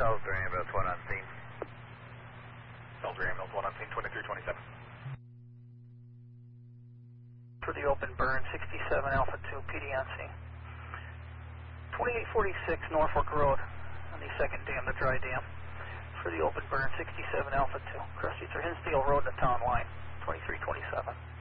Salisbury ambulance 1 on scene. Salisbury ambulance 1 on scene, 2327. For the open burn, 67 Alpha 2, PD on scene. 2846 Norfolk Road on the second dam, the dry dam. For the open burn, 67 Alpha 2. Cross streets are Hinsdale Road and the town line, 2327.